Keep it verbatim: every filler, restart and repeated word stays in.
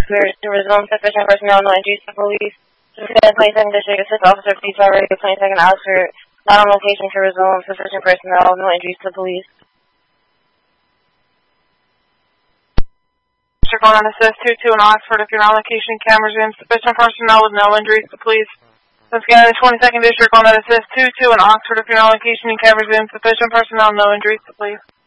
to resume sufficient personnel, no injuries to police. Lieutenant twenty-second District Assist Officer Police Already twenty-second Oxford, not on location to resume sufficient personnel, no injuries to police. District one on assist two two in Oxford, if you're on location, cameras in, sufficient personnel with no injuries to police. Once again, the twenty-second District on assist two two in Oxford, if you're on location, cameras in, sufficient personnel, no injuries to police.